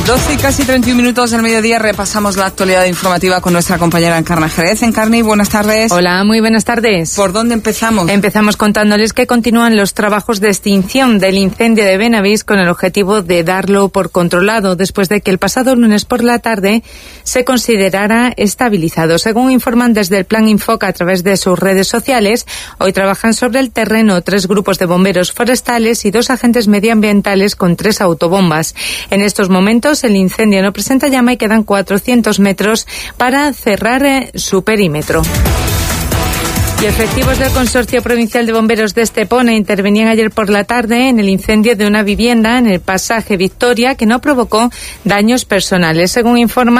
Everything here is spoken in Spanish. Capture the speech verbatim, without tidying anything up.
doce y casi treinta y un minutos del mediodía, repasamos la actualidad informativa con nuestra compañera Encarna Jerez. Encarni, buenas tardes. Hola, muy buenas tardes. ¿Por dónde empezamos? Empezamos contándoles que continúan los trabajos de extinción del incendio de Benavís con el objetivo de darlo por controlado después de que el pasado lunes por la tarde se considerara estabilizado. Según informan desde el Plan Infoca a través de sus redes sociales, hoy trabajan sobre el terreno tres grupos de bomberos forestales y dos agentes medioambientales con tres autobombas. En estos momentos el incendio no presenta llama y quedan cuatrocientos metros para cerrar eh, su perímetro. Y efectivos del Consorcio Provincial de Bomberos de Estepona intervenían ayer por la tarde en el incendio de una vivienda en el pasaje Victoria que no provocó daños personales. Según informa